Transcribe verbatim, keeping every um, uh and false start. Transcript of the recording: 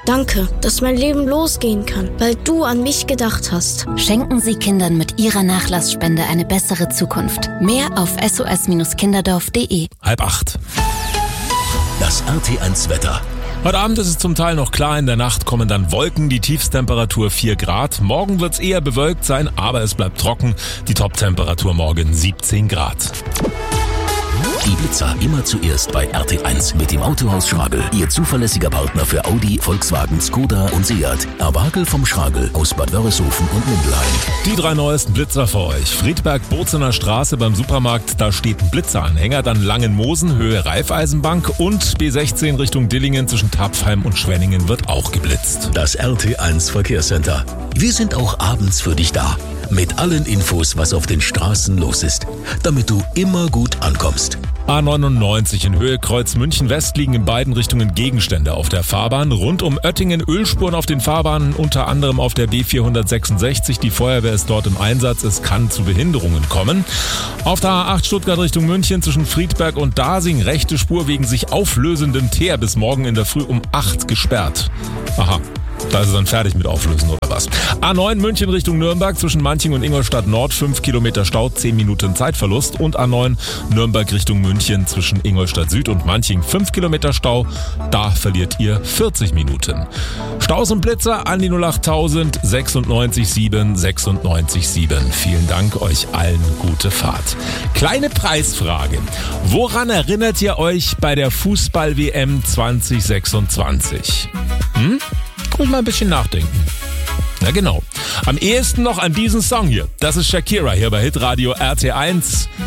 Danke, dass mein Leben losgehen kann, weil du an mich gedacht hast. Schenken Sie Kindern mit Ihrer Nachlassspende eine bessere Zukunft. Mehr auf s o s kinderdorf punkt d e. Halb acht. Das R T eins Wetter. Heute Abend ist es zum Teil noch klar, in der Nacht kommen dann Wolken, die Tiefstemperatur vier Grad. Morgen wird es eher bewölkt sein, aber es bleibt trocken. Die Toptemperatur morgen siebzehn Grad. Die Blitzer immer zuerst bei R T eins mit dem Autohaus Schragel. Ihr zuverlässiger Partner für Audi, Volkswagen, Skoda und Seat. Erwagel vom Schragel aus Bad Wörishofen und Mindelheim. Die drei neuesten Blitzer für euch. Friedberg-Bozener Straße beim Supermarkt, da steht ein Blitzeranhänger. Dann Langenmosen, Höhe Raiffeisenbank und B sechzehn Richtung Dillingen zwischen Tapfheim und Schwenningen wird auch geblitzt. Das R T eins Verkehrscenter. Wir sind auch abends für dich da. Mit allen Infos, was auf den Straßen los ist. Damit du immer gut ankommst. A neunundneunzig in Höhe Kreuz München West liegen in beiden Richtungen Gegenstände auf der Fahrbahn. Rund um Oettingen Ölspuren auf den Fahrbahnen, unter anderem auf der B vierhundertsechsundsechzig. Die Feuerwehr ist dort im Einsatz. Es kann zu Behinderungen kommen. Auf der A acht Stuttgart Richtung München zwischen Friedberg und Dasing rechte Spur wegen sich auflösendem Teer bis morgen in der Früh um acht gesperrt. Aha. Da ist es dann fertig mit Auflösen oder was? A neun München Richtung Nürnberg zwischen Manching und Ingolstadt Nord, fünf Kilometer Stau, zehn Minuten Zeitverlust. Und A neun Nürnberg Richtung München zwischen Ingolstadt Süd und Manching, fünf Kilometer Stau, da verliert ihr vierzig Minuten. Staus und Blitzer an die null acht tausend sechsundneunzig sieben sechsundneunzig sieben. Vielen Dank, euch allen gute Fahrt. Kleine Preisfrage. Woran erinnert ihr euch bei der Fußball-W M zwanzig sechsundzwanzig? Hm? Und mal ein bisschen nachdenken. Na genau. Am ehesten noch an diesen Song hier. Das ist Shakira hier bei Hitradio R T eins.